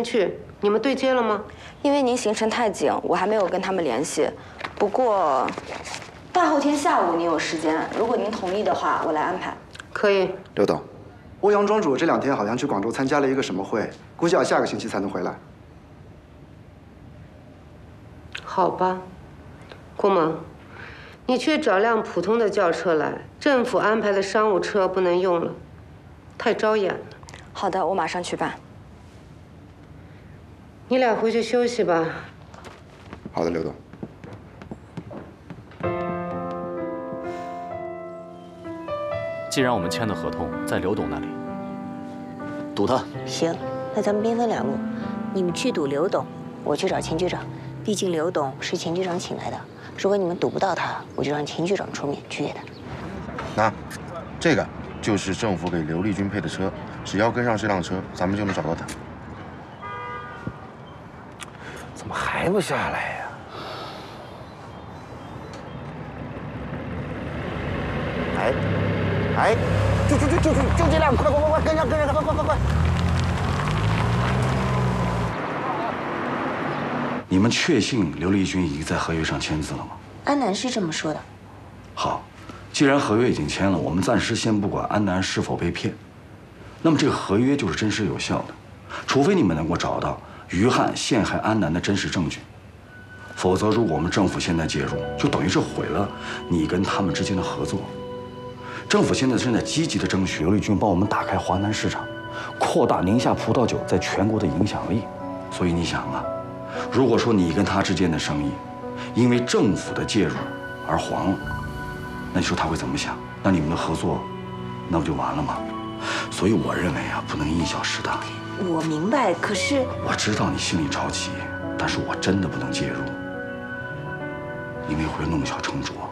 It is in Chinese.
天去，你们对接了吗？ 因为您行程太紧，我还没有跟他们联系。不过，大后天下午您有时间，如果您同意的话，我来安排。 可以。 刘董，欧阳庄主这2天好像去广州参加了一个什么会，估计要下个星期才能回来。 好吧，顾猛，你去找辆普通的轿车来，政府安排的商务车不能用了，太招眼了。 好的，我马上去办。 你俩回去休息吧。 好的，刘董。 既然我们签的合同在刘董那里， 堵他。 行，那咱们兵分2路，你们去堵刘董，我去找秦局长。毕竟刘董是秦局长请来的，如果你们堵不到他，我就让秦局长出面去约他。 那，这个就是政府给刘立军配的车，只要跟上这辆车，咱们就能找到他。 怎么还不下来呀？哎，就这辆，快，跟上，快！ 你们确信刘立军已经在合约上签字了吗？ 安南是这么说的。 好，既然合约已经签了，我们暂时先不管安南是否被骗，那么这个合约就是真实有效的，除非你们能够找到于汉陷害安南的真实证据，否则如果我们政府现在介入，就等于是毁了你跟他们之间的合作。政府现在正在积极的争取刘立军帮我们打开华南市场，扩大宁夏葡萄酒在全国的影响力。所以你想啊，如果说你跟他之间的生意因为政府的介入而黄了，那你说他会怎么想？那你们的合作那不就完了吗？所以我认为啊，不能因小失大。 我明白，可是我知道你心里着急，但是我真的不能介入，因为会弄巧成拙。